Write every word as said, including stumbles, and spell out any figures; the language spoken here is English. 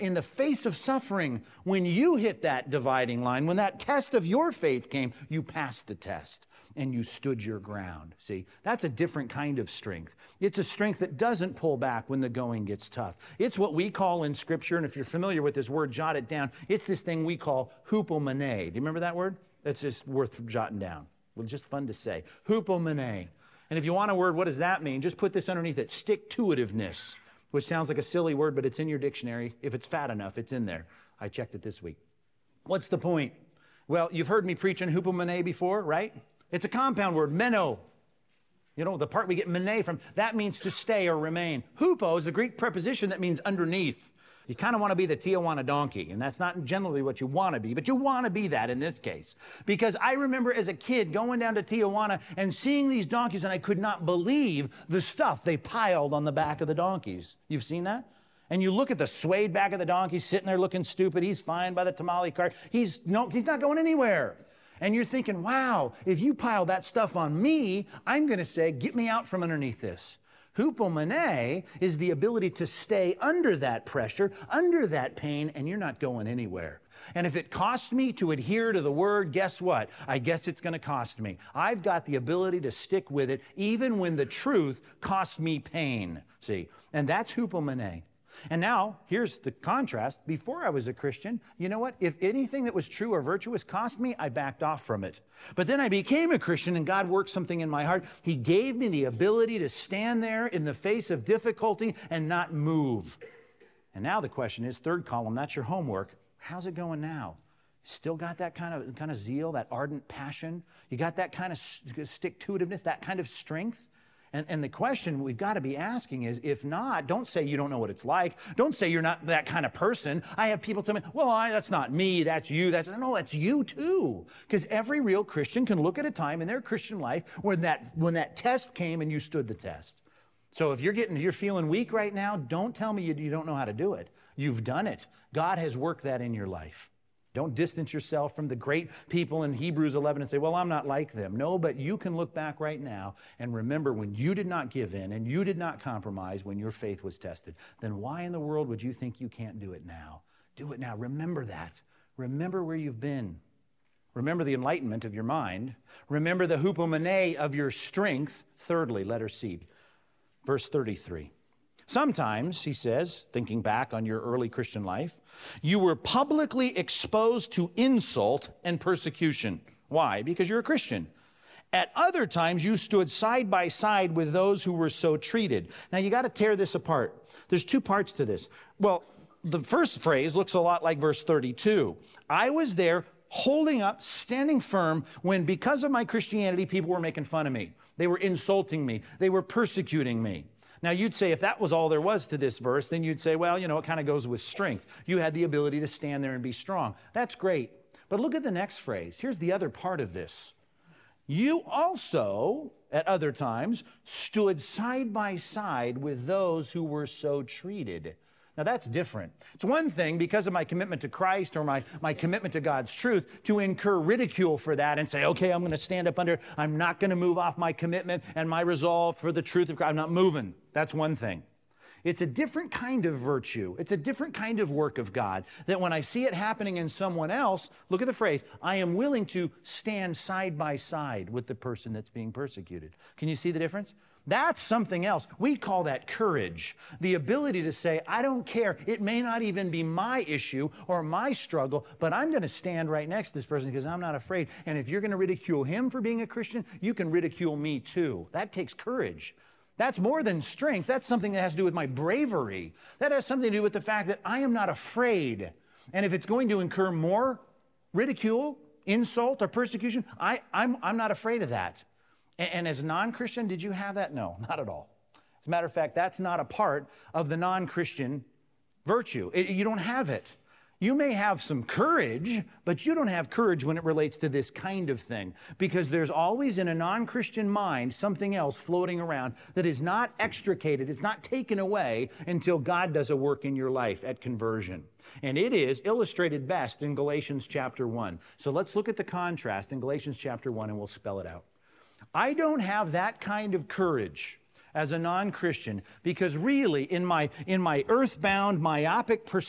in the face of suffering, when you hit that dividing line, when that test of your faith came, you passed the test and you stood your ground. See, that's a different kind of strength. It's a strength that doesn't pull back when the going gets tough. It's what we call in Scripture, and if you're familiar with this word, jot it down. It's this thing we call hupomene. Do you remember that word? That's just worth jotting down. Well, just fun to say. Hupomene. And if you want a word, what does that mean? Just put this underneath it. Stick-to-itiveness, which sounds like a silly word, but it's in your dictionary. If it's fat enough, it's in there. I checked it this week. What's the point? Well, you've heard me preach on hupomene before, right? It's a compound word, meno. You know, the part we get mene from, that means to stay or remain. Hupo is the Greek preposition that means underneath. You kind of want to be the Tijuana donkey, and that's not generally what you want to be, but you want to be that in this case. Because I remember as a kid going down to Tijuana and seeing these donkeys, and I could not believe the stuff they piled on the back of the donkeys. You've seen that? And you look at the suede back of the donkey sitting there looking stupid. He's fine by the tamale cart. He's, no, he's not going anywhere. And you're thinking, wow, if you pile that stuff on me, I'm going to say, get me out from underneath this. Hupomene is the ability to stay under that pressure, under that pain, and you're not going anywhere. And if it costs me to adhere to the word, guess what? I guess it's going to cost me. I've got the ability to stick with it even when the truth costs me pain. See, and that's hupomene. And now, here's the contrast. Before I was a Christian, you know what? If anything that was true or virtuous cost me, I backed off from it. But then I became a Christian, and God worked something in my heart. He gave me the ability to stand there in the face of difficulty and not move. And now the question is, third column, that's your homework. How's it going now? Still got that kind of, kind of zeal, that ardent passion? You got that kind of stick-to-itiveness, that kind of strength? And, and the question we've got to be asking is, if not, don't say you don't know what it's like. Don't say you're not that kind of person. I have people tell me, well, I, that's not me, that's you. That's no, that's you too. Because every real Christian can look at a time in their Christian life when that, when that test came and you stood the test. So if you're getting, you're feeling weak right now, don't tell me you, you don't know how to do it. You've done it. God has worked that in your life. Don't distance yourself from the great people in Hebrews eleven and say, well, I'm not like them. No, but you can look back right now and remember when you did not give in and you did not compromise when your faith was tested. Then why in the world would you think you can't do it now? Do it now. Remember that. Remember where you've been. Remember the enlightenment of your mind. Remember the hupomene of your strength. Thirdly, letter C, verse thirty-three. Sometimes, he says, thinking back on your early Christian life, you were publicly exposed to insult and persecution. Why? Because you're a Christian. At other times, you stood side by side with those who were so treated. Now, you got to tear this apart. There's two parts to this. Well, the first phrase looks a lot like verse thirty-two. I was there holding up, standing firm, when because of my Christianity, people were making fun of me. They were insulting me. They were persecuting me. Now, you'd say if that was all there was to this verse, then you'd say, well, you know, it kind of goes with strength. You had the ability to stand there and be strong. That's great. But look at the next phrase. Here's the other part of this. You also, at other times, stood side by side with those who were so treated. Now, that's different. It's one thing, because of my commitment to Christ or my, my commitment to God's truth, to incur ridicule for that and say, okay, I'm going to stand up under it. I'm not going to move off my commitment and my resolve for the truth of God. I'm not moving. That's one thing. It's a different kind of virtue. It's a different kind of work of God that when I see it happening in someone else, look at the phrase, I am willing to stand side by side with the person that's being persecuted. Can you see the difference? That's something else. We call that courage. The ability to say, I don't care. It may not even be my issue or my struggle, but I'm going to stand right next to this person because I'm not afraid. And if you're going to ridicule him for being a Christian, you can ridicule me too. That takes courage. That's more than strength. That's something that has to do with my bravery. That has something to do with the fact that I am not afraid. And if it's going to incur more ridicule, insult, or persecution, I, I'm, I'm not afraid of that. And, and as a non-Christian, did you have that? No, not at all. As a matter of fact, that's not a part of the non-Christian virtue. It, you don't have it. You may have some courage, but you don't have courage when it relates to this kind of thing, because there's always in a non-Christian mind something else floating around that is not extricated, it's not taken away until God does a work in your life at conversion. And it is illustrated best in Galatians chapter one. So let's look at the contrast in Galatians chapter one and we'll spell it out. I don't have that kind of courage as a non-Christian because really in my, in my earthbound, myopic perspective,